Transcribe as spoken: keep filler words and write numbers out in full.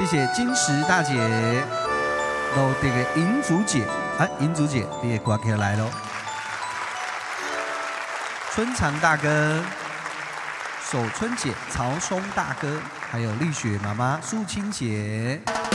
谢谢金石大姐，然后这个银竹姐，啊，银竹姐你也挂起来喽。春长大哥、守春姐、曹松大哥，还有丽雪妈妈、素清姐。